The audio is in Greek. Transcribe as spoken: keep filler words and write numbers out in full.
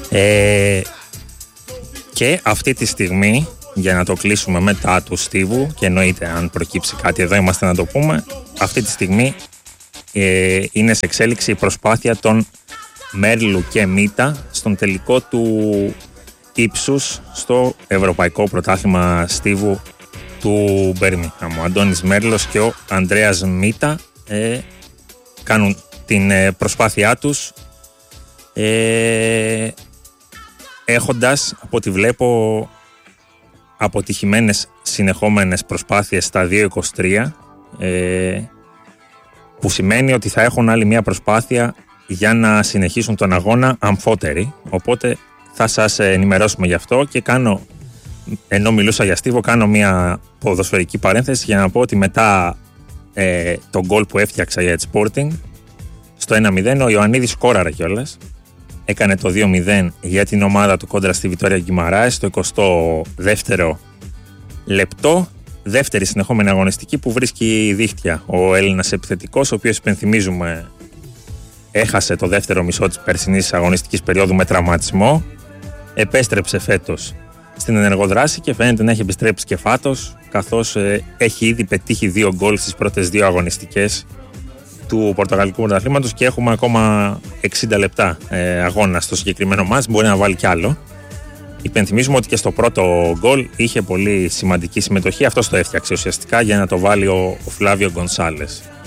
Ε, και αυτή τη στιγμή, για να το κλείσουμε μετά του Στίβου, και εννοείται αν προκύψει κάτι εδώ είμαστε να το πούμε, αυτή τη στιγμή ε, είναι σε εξέλιξη η προσπάθεια των Μέρλου και Μίτα στον τελικό του ύψους στο Ευρωπαϊκό Πρωτάθλημα Στίβου του Μπέρμιγχαμ. Ο Αντώνης Μέρλος και ο Ανδρέας Μίτα ε, κάνουν την ε, προσπάθειά τους ε, έχοντας, από ό,τι βλέπω, αποτυχημένες συνεχόμενες προσπάθειες στα δύο είκοσι τρία, ε, που σημαίνει ότι θα έχουν άλλη μια προσπάθεια για να συνεχίσουν τον αγώνα αμφότεροι. Οπότε θα σας ενημερώσουμε γι' αυτό και κάνω, ενώ μιλούσα για Στίβο, κάνω μια ποδοσφαιρική παρένθεση για να πω ότι μετά ε, τον γκολ που έφτιαξα για τη Sporting στο ένα μηδέν, ο Ιωαννίδης σκόραρε κιόλας. Έκανε το δύο μηδέν για την ομάδα του κόντρα στη Βιτόρια Γκιμαράες στο εικοστό δεύτερο λεπτό. Δεύτερη συνεχόμενη αγωνιστική που βρίσκει δίχτυα ο Έλληνας επιθετικός, ο οποίος, υπενθυμίζουμε, έχασε το δεύτερο μισό της περσινής αγωνιστικής περίοδου με τραυματισμό. Επέστρεψε φέτος στην ενεργοδράση και φαίνεται να έχει επιστρέψει και φάτος, καθώς ε, έχει ήδη πετύχει δύο γκολ στις πρώτες δύο αγωνιστικές του Πορτογαλικού Πρωταθλήματος και έχουμε ακόμα εξήντα λεπτά ε, αγώνα στο συγκεκριμένο μάτς, μπορεί να βάλει κι άλλο. Υπενθυμίζουμε ότι και στο πρώτο γκολ είχε πολύ σημαντική συμμετοχή, αυτός το έφτιαξε ουσιαστικά για να το βάλει ο, ο Φλάβιο Γκονσάλες.